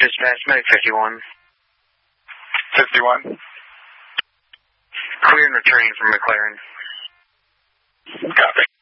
Dispatch, Medic 51. 51. Clear and returning from McLaren. Copy.